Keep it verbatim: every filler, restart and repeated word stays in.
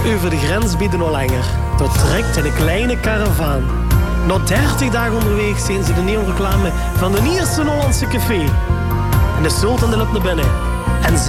over de grens bieden al langer. Dat trekt in een kleine karavaan. Na dertig dagen onderweg zien ze de neonreclame van de eerste Hollandse café. En de sultan loopt naar binnen. En